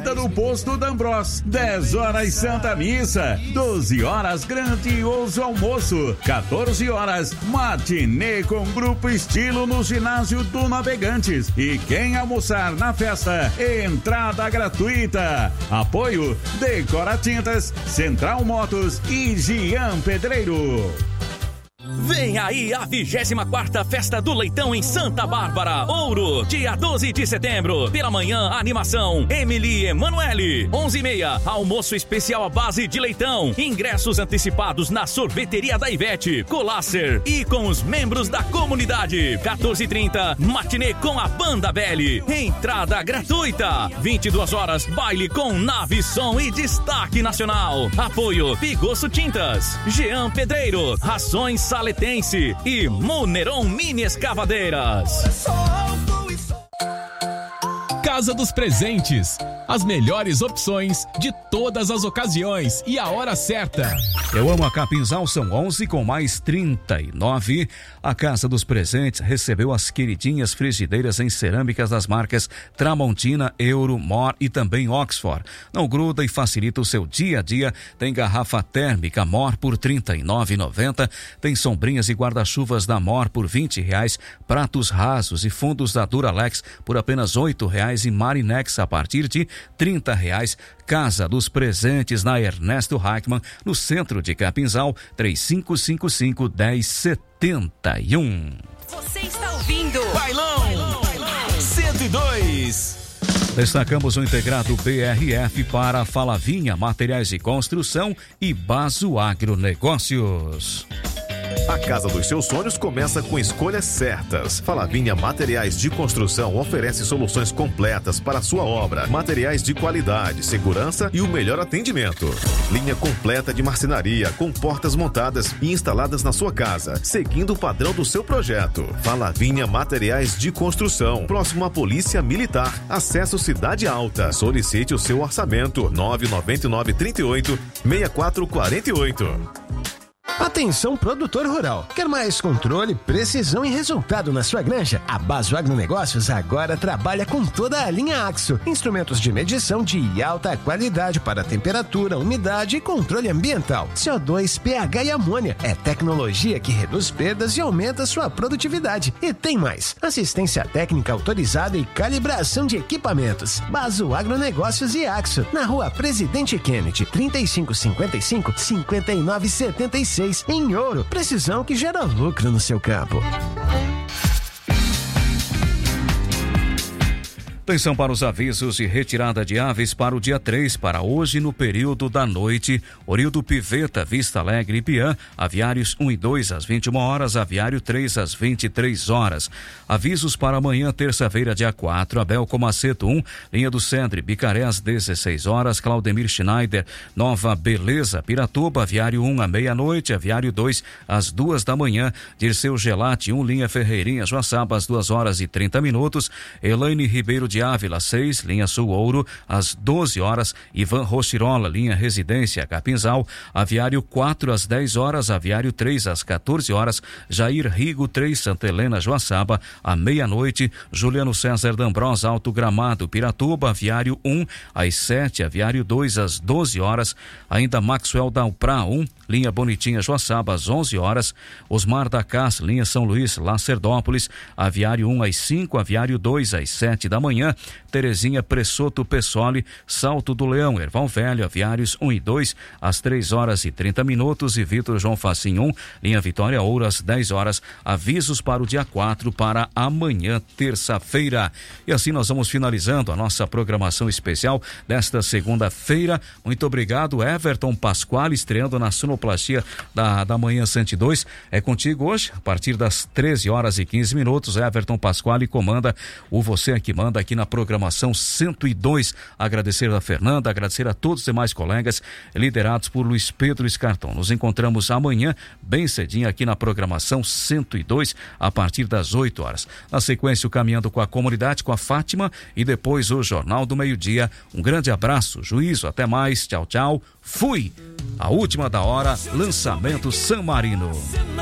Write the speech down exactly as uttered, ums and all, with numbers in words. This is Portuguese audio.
saída do posto D'Ambros, dez horas Santa Missa, doze horas grandioso almoço, quatorze horas matinê com grupo estilo no ginásio do Navegantes. E quem almoçar na festa, entrada gratuita. Apoio Decora Tintas, Central Motos e Gian Pedreiro. Vem aí a vigésima quarta Festa do Leitão em Santa Bárbara, Ouro, dia doze de setembro. Pela manhã, animação Emily Emanuele, onze e meia, almoço especial à base de leitão. Ingressos antecipados na sorveteria da Ivete, Colácer e com os membros da comunidade. quatorze e trinta, matinê com a Banda Belly. Entrada gratuita. vinte e duas horas, baile com nave, som e destaque nacional. Apoio Pigosso Tintas, Jean Pedreiro, Rações Saletense e Muneron Mini Escavadeiras. Casa dos Presentes, as melhores opções de todas as ocasiões e a hora certa. Eu amo a Capinzal, são onze com mais trinta e nove. A Casa dos Presentes recebeu as queridinhas frigideiras em cerâmicas das marcas Tramontina, Euro, Mor e também Oxford. Não gruda e facilita o seu dia a dia. Tem garrafa térmica Mor por trinta e nove reais e noventa centavos. Tem sombrinhas e guarda-chuvas da Mor por vinte reais. Pratos rasos e fundos da Duralex por apenas oito reais e Marinex a partir de trinta reais. Casa dos Presentes na Ernesto Reichmann, no centro de Capinzal, três cinco cinco cinco, um zero sete um. Você está ouvindo Bailão, Bailão. cento e dois. Destacamos o integrado B R F para Falavinha Materiais de Construção e Baso Agronegócios. A casa dos seus sonhos começa com escolhas certas. Falavinha Materiais de Construção oferece soluções completas para a sua obra. Materiais de qualidade, segurança e o melhor atendimento. Linha completa de marcenaria com portas montadas e instaladas na sua casa, seguindo o padrão do seu projeto. Falavinha Materiais de Construção, próximo à Polícia Militar. Acesso Cidade Alta. Solicite o seu orçamento. nove nove nove, três oito, seis quatro quatro oito. Atenção, produtor rural. Quer mais controle, precisão e resultado na sua granja? A Baso Agronegócios agora trabalha com toda a linha Axo. Instrumentos de medição de alta qualidade para temperatura, umidade e controle ambiental. C O dois, pH e amônia. É tecnologia que reduz perdas e aumenta sua produtividade. E tem mais. Assistência técnica autorizada e calibração de equipamentos. Baso Agronegócios e Axo. Na rua Presidente Kennedy, trinta e cinco cinquenta e cinco, cinquenta e nove setenta e seis. Em Ouro, precisão que gera lucro no seu campo. Atenção para os avisos de retirada de aves para o dia três, para hoje no período da noite. Orildo Piveta, Vista Alegre e Piã, aviários um e dois às vinte e uma horas, aviário três às vinte e três horas. Avisos para amanhã, terça-feira, dia quatro, Abel Comaceto um, Linha do Cedre, Bicaré às dezesseis horas, Claudemir Schneider, Nova Beleza, Piratuba, aviário um à meia-noite, aviário dois às duas da manhã, Dirceu Gelati um, Linha Ferreirinha, Joaçaba às duas horas e trinta minutos, Elaine Ribeiro de Ávila seis, linha Sul Ouro, às doze horas, Ivan Rochirola, linha Residência Capinzal, aviário quatro às dez horas, aviário três às quatorze horas, Jair Rigo três, Santa Helena Joaçaba, à meia-noite, Juliano César D'Ambros, Alto Gramado, Piratuba, aviário um às sete, aviário dois às doze horas, ainda Maxwell Dalprá um, linha Bonitinha Joaçaba, às onze horas, Osmar da Cás, linha São Luís, Lacerdópolis, aviário um às cinco, aviário dois às sete da manhã, Terezinha Pressoto Pessoli, Salto do Leão, Erval Velho, aviários um e dois às três horas e trinta minutos, e Vitor João Facim um, linha Vitória Ouro às dez horas, avisos para o dia quatro, para amanhã, terça-feira. E assim nós vamos finalizando a nossa programação especial desta segunda-feira. Muito obrigado, Everton Pasquale, estreando na sonoplastia da, da manhã cento e dois. É contigo hoje, a partir das treze horas e quinze minutos, Everton Pasquale comanda o Você é que Manda aqui na programação cento e dois. Agradecer a Fernanda, agradecer a todos os demais colegas liderados por Luiz Pedro Escartão. Nos encontramos amanhã bem cedinho aqui na programação cento e dois a partir das oito horas. Na sequência, o Caminhando com a Comunidade com a Fátima e depois o Jornal do Meio-Dia. Um grande abraço, juízo, até mais, tchau, tchau, fui! A última da hora, lançamento San Marino.